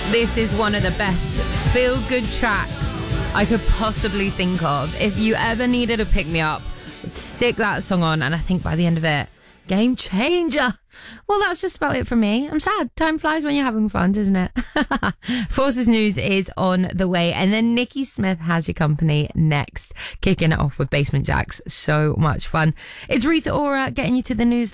This is one of the best feel-good tracks I could possibly think of. If you ever needed a pick-me-up, stick that song on, and I think by the end of it, game changer. Well, that's just about it from me. I'm sad. Time flies when you're having fun, doesn't it? Forces News is on the way, and then Nikki Smith has your company next, kicking it off with Basement Jaxx. So much fun. It's Rita Ora getting you to the news.